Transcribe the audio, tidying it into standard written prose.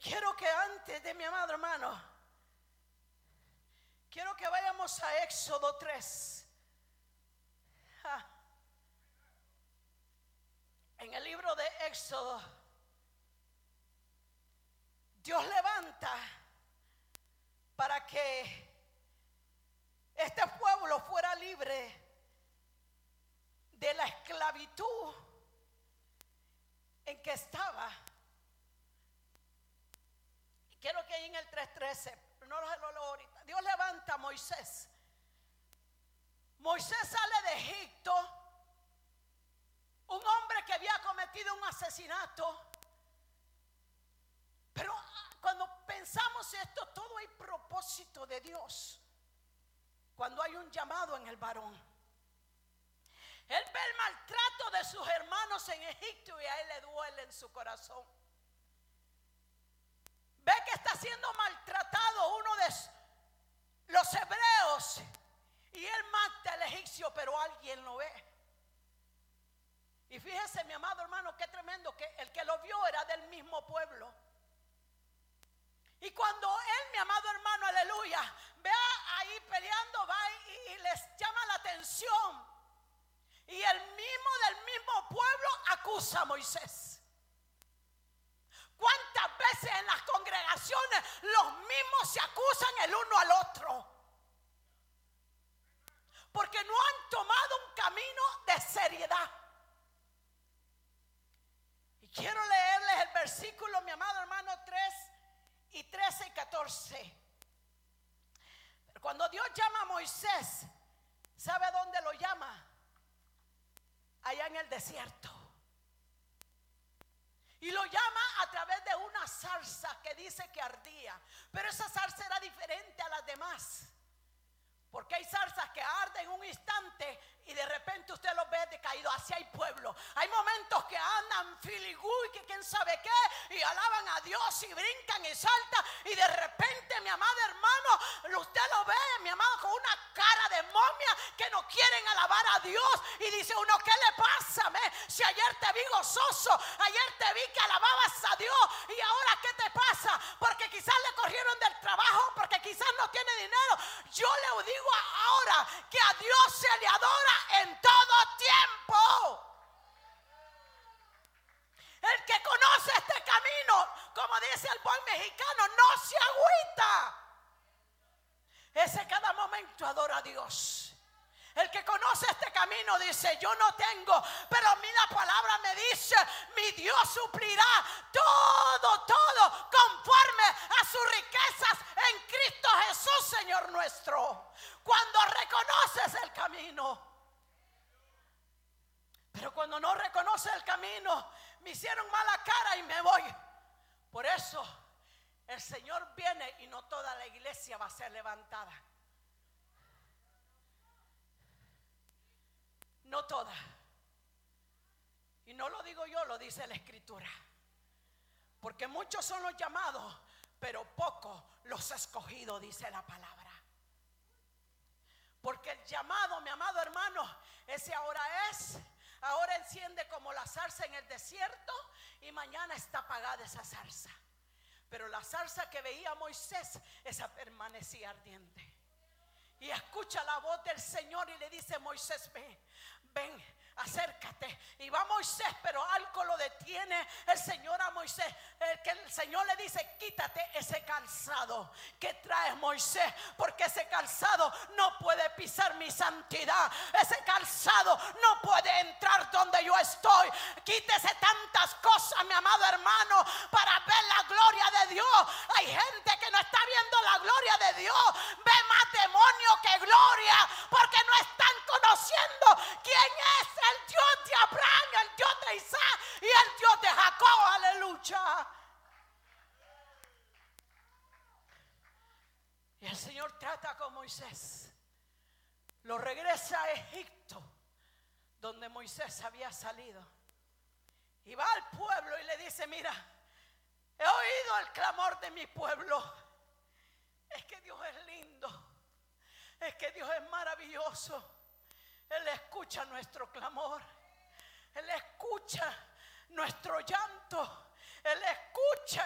quiero que antes de mi amado hermano, quiero que vayamos a Éxodo 3. En el libro de Éxodo, Dios levanta para que este pueblo fuera libre de la esclavitud en que estaba. Y quiero que ahí en el 3:13, no lo leo ahorita. Dios levanta a Moisés. Moisés sale de Egipto, un hombre que había cometido un asesinato. Pero cuando pensamos esto, todo hay propósito de Dios. Cuando hay un llamado en el varón, él ve el maltrato de sus hermanos en Egipto y a él le duele en su corazón. Ve que está siendo maltratado uno de los hebreos y él mata al egipcio, pero alguien lo ve. Y fíjese, mi amado hermano, qué tremendo, que el que lo vio era del mismo pueblo. Y cuando él, mi amado hermano, aleluya, ve ahí peleando, va y les llama la atención. Y el mismo del mismo pueblo acusa a Moisés. ¿Cuántas veces en las congregaciones los mismos se acusan el uno al otro? Porque no han tomado un camino de seriedad. Y quiero leerles el versículo, mi amado hermano, 13 y 14. Pero cuando Dios llama a Moisés, ¿sabe dónde lo llama? Allá en el desierto. Y lo llama a través de una zarza que dice que ardía. Pero esa zarza era diferente a las demás. Porque hay zarzas que arden en un instante y de repente usted los ve decaídos. Así hay pueblo. Hay momentos que andan filigú y que quién sabe qué, y alaban a Dios y brincan y saltan, y de repente, mi amado hermano, usted lo ve, mi amado, con una cara de momia, que no quieren alabar a Dios. Y dice uno, ¿qué le pasa? Si ayer te vi gozoso, ayer te vi que alababas a Dios, y ahora ¿qué te pasa? Porque quizás le corrieron del trabajo, porque quizás no tiene dinero. Yo le digo ahora que a Dios se le adora en todo tiempo. El que conoce este camino, como dice el buen mexicano, no se agüita. Ese cada momento adora a Dios. El que conoce este camino dice, yo no tengo, pero a mí la palabra me dice, mi Dios suplirá todo conforme a sus riquezas en Cristo Jesús, Señor nuestro. Cuando reconoces el camino. Pero cuando no reconoces el camino, me hicieron mala cara y me voy. Por eso el Señor viene y no toda la iglesia va a ser levantada. No toda. Y no lo digo yo, lo dice la Escritura. Porque muchos son los llamados, pero pocos los escogidos, dice la palabra. Porque el llamado, mi amado hermano, ese ahora enciende como la zarza en el desierto, y mañana está apagada esa zarza. Pero la zarza que veía Moisés, esa permanecía ardiente. Y escucha la voz del Señor y le dice, Moisés, ven, acércate. Y va Moisés, pero algo lo detiene el Señor a Moisés. Que el Señor le dice, quítate ese calzado que traes, Moisés, porque ese calzado no puede pisar mi santidad. Ese calzado no puede entrar donde yo estoy. Quítese tantas cosas, mi amado hermano, para ver la gloria de Dios. Hay gente que no está viendo la gloria de Dios, ve más demonio que gloria, porque no están conociendo quién es el Dios de Abraham, el Dios de Isaac y el Dios de Jacob. Aleluya. Y el Señor trata con Moisés, lo regresa a Egipto, donde Moisés había salido, y va al pueblo y le dice, mira, he oído el clamor de mi pueblo. Es que Dios es lindo, es que Dios es maravilloso. Él escucha nuestro clamor, Él escucha nuestro llanto, Él escucha